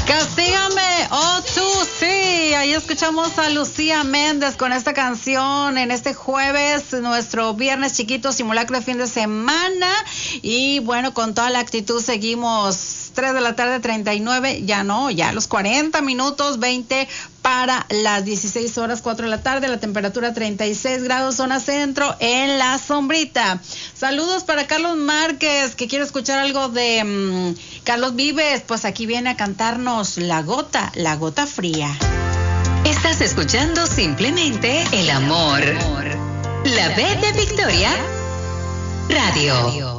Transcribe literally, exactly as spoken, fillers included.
Castígame, oh tú, sí. Ahí escuchamos a Lucía Méndez con esta canción en este jueves, nuestro viernes chiquito, simulacro de fin de semana. Y bueno, con toda la actitud seguimos. tres de la tarde, treinta y nueve, ya no, ya los cuarenta minutos, veinte para las dieciséis horas, cuatro de la tarde, la temperatura treinta y seis grados, zona centro, en la sombrita. Saludos para Carlos Márquez, que quiere escuchar algo de um, Carlos Vives, pues aquí viene a cantarnos La Gota, La Gota Fría. Estás escuchando simplemente El Amor. La B de Victoria Radio.